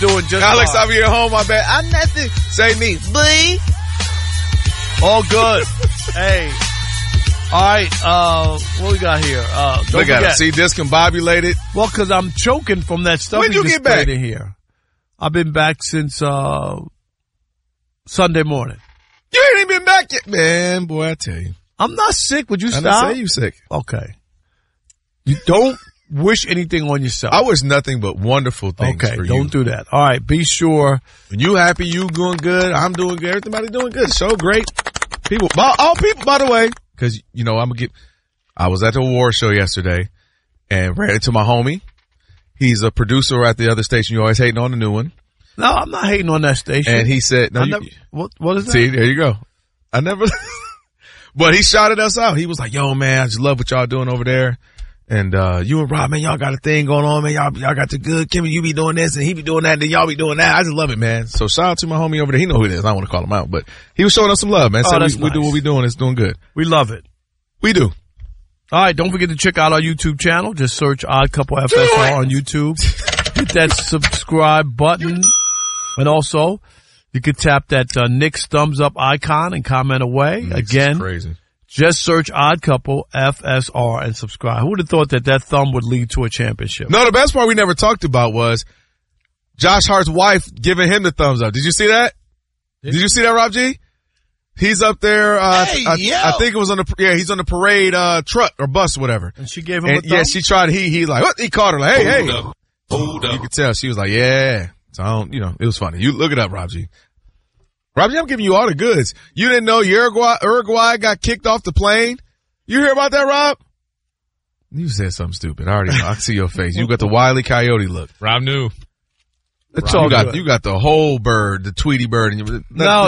Doing just Alex, fine. I'm here home, my bad. I'm nothing. Say me. Blee. All good. Hey. All right, what we got here? Don't Look forget. at it. See, discombobulated. Well, because I'm choking from that stuff. When you get back? In here? I've been back since Sunday morning. You ain't even been back yet. Man, boy, I tell you. I'm not sick. Would you I stop? didn't say you sick. Okay. You don't wish anything on yourself. I wish nothing but wonderful things for you. Don't do that. All right, be sure. When you happy, you doing good. I'm doing good. Everybody doing good. So great. People, all people, by the way, because, you know, I was at the award show yesterday and ran into my homie. He's a producer at the other station. You always hating on the new one. No, I'm not hating on that station. And he said, no, what is that? See, there you go. I never, but he shouted us out. He was like, yo, man, I just love what y'all doing over there. And, you and Rob, man, y'all got a thing going on, man. Y'all got the good. Kimmy, you be doing this and he be doing that and then y'all be doing that. I just love it, man. So shout out to my homie over there. He know who it is. I don't want to call him out, but he was showing us some love, man. That's we do what we doing. It's doing good. We love it. We do. All right, don't forget to check out our YouTube channel. Just search Odd Couple FSR on YouTube. Hit that subscribe button. And also, you could tap that Nick's thumbs up icon and comment away. Again, crazy. Just search Odd Couple FSR and subscribe. Who would have thought that thumb would lead to a championship? No, the best part we never talked about was Josh Hart's wife giving him the thumbs up. Did you see that? Did you see that, Rob G? He's up there. I think it was he's on the parade, truck or bus or whatever. And she gave him a thumb? Yeah, she tried, he like, what? He called her like, hey. Hold up. You could tell she was like, yeah. So I don't, it was funny. You look it up, Rob G. Rob G, I'm giving you all the goods. You didn't know Uruguay got kicked off the plane? You hear about that, Rob? You said something stupid. I already know. I see your face. You got the Wile E. Coyote look. Rob knew. It's all good. You got the whole bird, the Tweety bird. And No.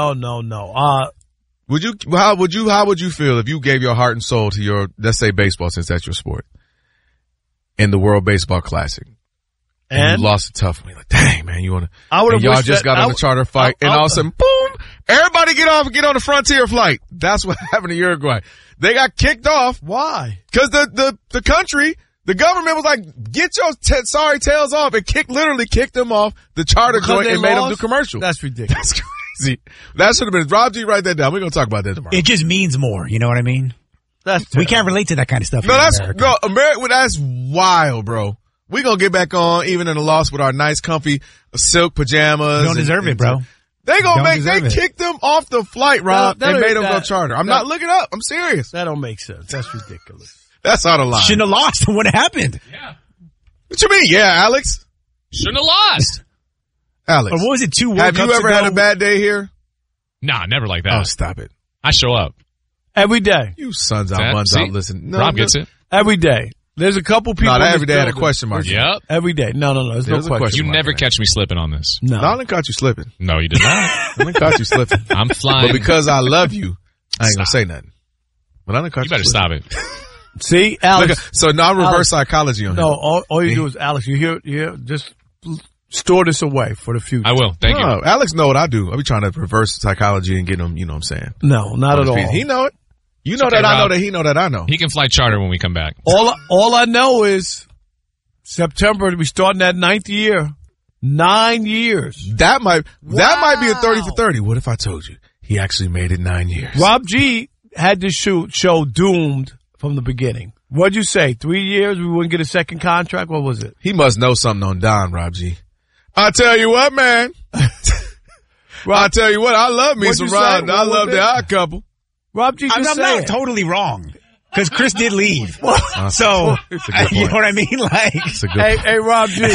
How would you feel if you gave your heart and soul to your, let's say baseball, since that's your sport, in the World Baseball Classic? And you lost a tough one. You're like, dang, man, you want to, and y'all just got on the charter flight and all of a sudden, boom, everybody get on the Frontier flight. That's what happened to Uruguay. They got kicked off. Why? Cause the country, the government was like, get your sorry tails off and literally kicked them off the charter joint and made them do commercial. That's ridiculous. That's crazy. That should have been, Rob G, write that down. We're going to talk about that tomorrow. It just means more. You know what I mean? We can't relate to that kind of stuff. That's wild, bro. We gonna get back on even in a loss with our nice comfy silk pajamas. You don't deserve it, bro. They kicked them off the flight, Rob, and made them go charter. I'm not looking up. I'm serious. That don't make sense. That's ridiculous. That's out of line. Shouldn't have lost. What happened? Yeah. What you mean? Yeah, Alex. Shouldn't have lost. Alex. Or what was it, 2 World Have Cups you ever ago? had a bad day here? Nah, never like that. Oh, stop it. I show up. Every day. You sons out, buns out, listen. No, Rob gets it. Every day. There's a couple people. No, every day had a question mark. Yep. Every day. No. There's no question. You never catch me slipping on this. No. I didn't caught you slipping. No, you did not. I didn't caught you slipping. I'm flying. But because I love you, I ain't gonna say nothing. But I didn't caught you. You better slipping. stop it. See, Alex. So now reverse psychology on him. No, all you do is, Alex, you hear, just store this away for the future. I will. Thank you. Alex know what I do. I be trying to reverse psychology and get him, you know what I'm saying? No, not at all. He know it. You know that I know that he know that I know. He can fly charter when we come back. All I know is September, we starting that 9th year. 9 years. That might be a 30 for 30. What if I told you he actually made it 9 years? Rob G had this show doomed from the beginning. What'd you say? 3 years? We wouldn't get a second contract? What was it? He must know something on Don, Rob G. I tell you what, man. I tell you what, I love me some Rod. I love the Odd Couple. Rob G, I'm not totally wrong. Because Chris did leave. So, you know what I mean? Like, hey, Rob G.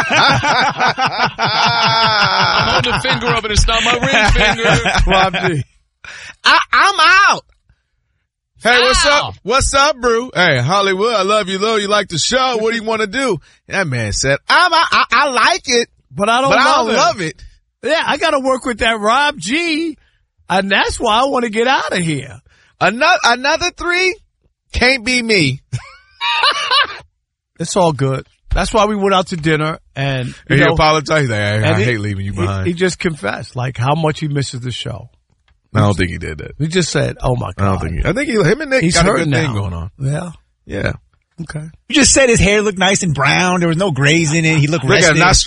I'm holding a finger up and it's not my ring finger. Rob G. I'm out. Hey, what's up? What's up, bro? Hey, Hollywood, I love you, Lil. You like the show? What do you want to do? That man said, I like it, but I don't love it. Yeah, I got to work with that Rob G, and that's why I want to get out of here. Another 3 can't be me. It's all good. That's why we went out to dinner, and he apologized. I hate leaving you behind. He just confessed, like, how much he misses the show. I don't think he did that. He just said, "Oh my God!" I think him and Nick He's got a hurt good now. thing going on. Yeah. Okay. You just said his hair looked nice and brown. There was no grays in it. He looked rested.